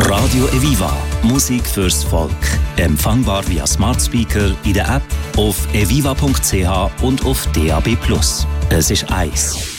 Radio Eviva. Musik fürs Volk. Empfangbar via Smart Speaker in der App, auf eviva.ch und auf DAB+. Es ist eins.